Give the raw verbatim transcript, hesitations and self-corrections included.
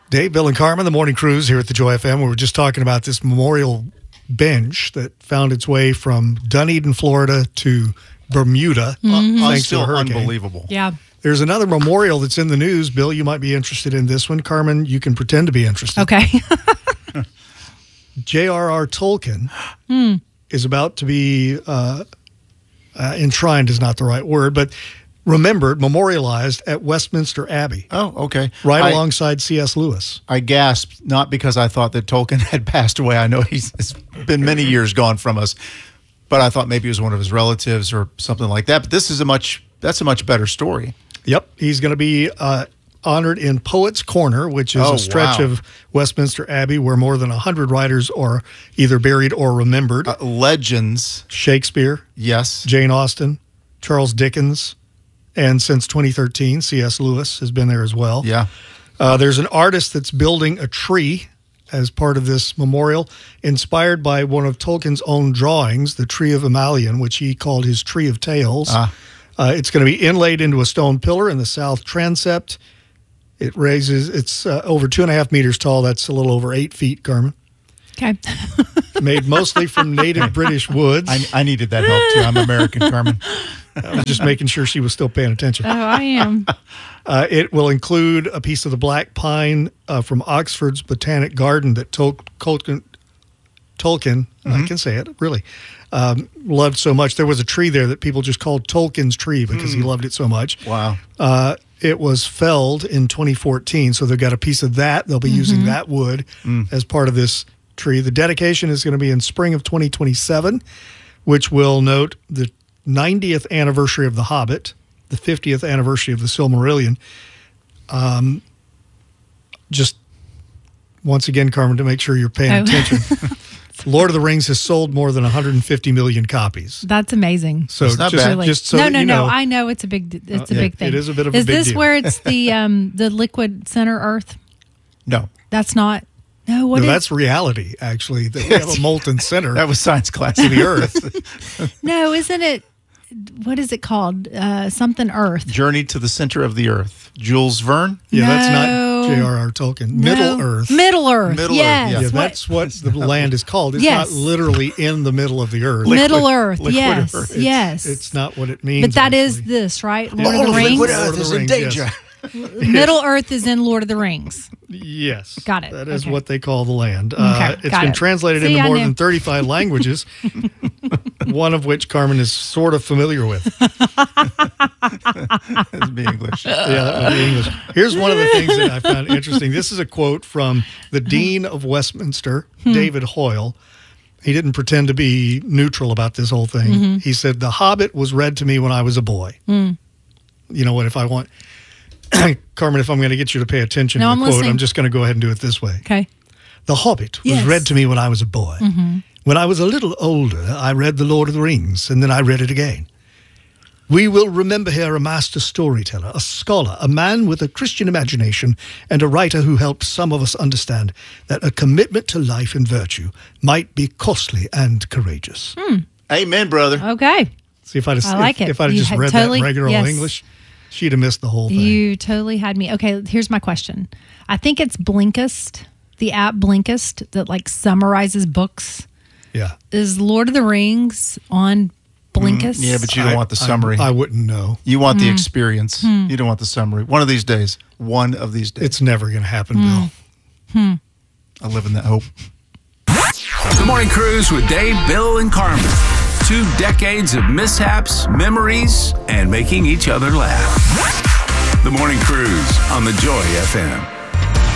Dave, Bill, and Carmen, the Morning Cruise here at the Joy F M. We were just talking about this memorial bench that found its way from Dunedin, Florida to Bermuda. Mm-hmm. Thanks Still to a hurricane. unbelievable. Yeah. There's another memorial that's in the news. Bill, you might be interested in this one. Carmen, you can pretend to be interested. Okay. J R R. Tolkien mm. is about to be uh, uh, enshrined is not the right word, but remembered, memorialized at Westminster Abbey. Oh, okay. Right I, alongside C S. Lewis. I gasped, not because I thought that Tolkien had passed away. I know he's it's been many years gone from us, but I thought maybe it was one of his relatives or something like that. But this is a much, that's a much better story. Yep. He's going to be uh, honored in Poets' Corner, which is Oh, a stretch wow. of Westminster Abbey where more than one hundred writers are either buried or remembered. Uh, legends. Shakespeare, Yes. Jane Austen, Charles Dickens, and since twenty thirteen, C S. Lewis has been there as well. Yeah. Uh, there's an artist that's building a tree as part of this memorial, inspired by one of Tolkien's own drawings, the Tree of Emelian, which he called his Tree of Tales. Ah. Uh, it's going to be inlaid into a stone pillar in the south transept. It raises, it's uh, over two and a half meters tall. That's a little over eight feet, Carmen. Okay. Made mostly from native British woods. I, I needed that help, too. I'm American, Carmen. I was just making sure she was still paying attention. Oh, I am. Uh, it will include a piece of the black pine uh, from Oxford's Botanic Garden that Tol- Tolkien, Tolkien mm-hmm. I can say it, really, um, loved so much. There was a tree there that people just called Tolkien's tree because mm. he loved it so much. Wow. Uh, it was felled in twenty fourteen, so they've got a piece of that. They'll be mm-hmm. using that wood mm. as part of this tree. The dedication is going to be in spring of twenty twenty-seven, which will note the ninetieth anniversary of The Hobbit, the fiftieth anniversary of The Silmarillion. Um, just once again, Carmen, to make sure you're paying oh. attention, Lord of the Rings has sold more than one hundred fifty million copies. That's amazing. So It's not just, bad. just so no, that no, you know, no. I know it's a big. It's Uh, a yeah, big thing. it is a bit of a Is big this deal. where it's the um the liquid center Earth? No. That's not. No, what no, is? that's reality. Actually, that we have a molten center That was science class. to the Earth. No, isn't it? What is it called? Uh, something Earth. Journey to the Center of the Earth. Jules Verne? Yeah, No. that's not J R R. Tolkien. No. Middle Earth. Middle Earth. Middle Earth, yes. yeah. Yeah, What- that's what the land is called. It's Yes. not literally in the middle of the earth. Middle Earth. liquid Yes. Earth. It's- yes. It's not what it means. But that is actually. this, right? Lord Yeah. of the Oh, Rings. Liquid Earth is in danger. Middle Earth is in Lord of the Rings. Yes. Got it. That is Okay. what they call the land. Uh, Okay, it's got been it. translated See, into I more knew. than thirty-five languages, one of which Carmen is sort of familiar with. That'd be English. Yeah, that would be English. Here's one of the things that I found interesting. This is a quote from the Dean of Westminster, Hmm. David Hoyle. He didn't pretend to be neutral about this whole thing. Mm-hmm. He said, "The Hobbit was read to me when I was a boy." Mm. You know what? If I want, Carmen, if I'm going to get you to pay attention No, to I'm the quote, listening. I'm just going to go ahead and do it this way. Okay. The Hobbit was Yes. read to me when I was a boy. Mm-hmm. When I was a little older, I read The Lord of the Rings, and then I read it again. We will remember here a master storyteller, a scholar, a man with a Christian imagination, and a writer who helped some of us understand that a commitment to life and virtue might be costly and courageous. Hmm. Amen, brother. Okay. See, if I'd have, I like if, it. if I'd have You just had read totally- that in regular yes. old English, she'd have missed the whole thing. You totally had me. Okay, here's my question. I think it's Blinkist, the app Blinkist that like summarizes books. Yeah. Is Lord of the Rings on Blinkist? Yeah, but you don't I- want the summary. I, I wouldn't know. you want Hmm. the experience. You don't want the summary. One of these days. One of these days. It's never going to happen, Hmm. Bill. I live in that hope. The Morning Cruise with Dave, Bill, and Carmen. Two decades of mishaps, memories, and making each other laugh. The Morning Cruise on the Joy F M.